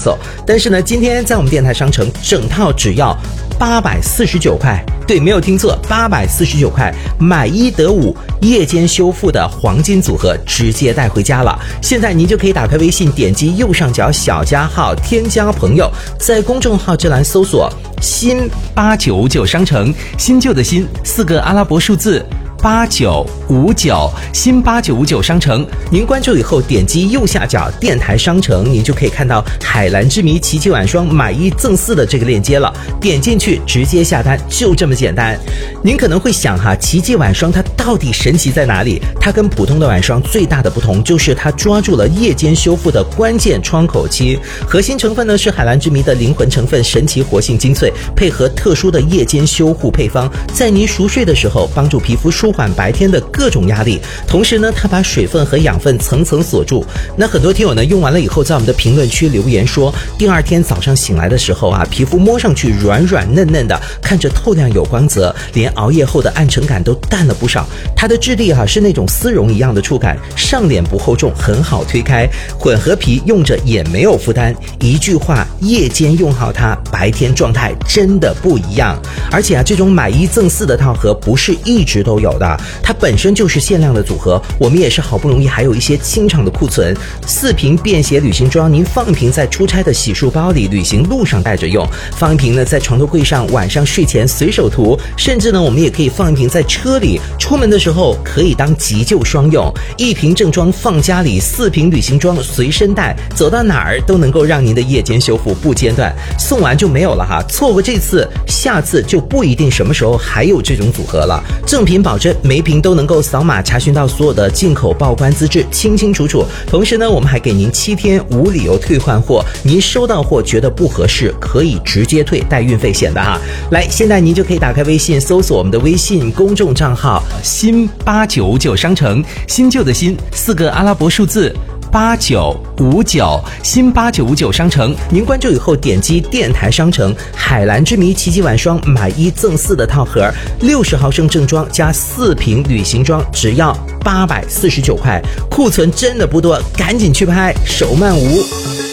售。但是呢，今天在我们电台商城整套只要849块，对，没有听错，849块，买1得5，夜间修复的黄金组合直接带回家了。现在您就可以打开微信，点击右上角小加号，添加朋友，在公众号这栏搜索新899商城，新旧的新4个阿拉伯数字8959，新8959商城。您关注以后，点击右下角电台商城，您就可以看到海蓝之谜奇迹晚霜买1赠4的这个链接了。点进去直接下单，就这么简单。您可能会想哈，奇迹晚霜它到底神奇在哪里？它跟普通的晚霜最大的不同就是它抓住了夜间修复的关键窗口期，核心成分呢是海蓝之谜的灵魂成分神奇活性精粹，配合特殊的夜间修护配方，在您熟睡的时候帮助皮肤舒缓白天的各种压力，同时呢它把水分和养分层层锁住。那很多听友呢用完了以后，在我们的评论区留言说，第二天早上醒来的时候啊，皮肤摸上去软软嫩嫩的，看着透亮有光泽，连熬夜后的暗沉感都淡了不少。它的质地是那种丝绒一样的触感，上脸不厚重，很好推开，混合皮用着也没有负担。一句话，夜间用好它，白天状态真的不一样。而且这种买1赠4的套盒不是一直都有的，它本身就是限量的组合，我们也是好不容易还有一些清场的库存。4瓶便携旅行装，您放一瓶在出差的洗漱包里，旅行路上带着用；放一瓶呢在床头柜上，晚上睡前随手涂；甚至呢我们也可以放一瓶在车里，出门的时候可以当急救双用。1瓶正装放家里，4瓶旅行装随身带，走到哪儿都能够让您的夜间修复不间断。送完就没有了哈，错过这次，下次就不一定什么时候还有这种组合了。正品保证，每瓶都能够扫码查询到所有的进口报关资质，清清楚楚。同时呢，我们还给您7天无理由退换货，您收到货觉得不合适，可以直接退，带运费险的哈。来，现在您就可以打开微信，搜索我们的微信公众账号新899商城，新旧的新4个阿拉伯数字8959，新8959商城。您关注以后，点击电台商城海蓝之谜奇迹晚霜买1赠4的套盒，60毫升正装加4瓶旅行装，只要849块，库存真的不多，赶紧去拍，手慢无。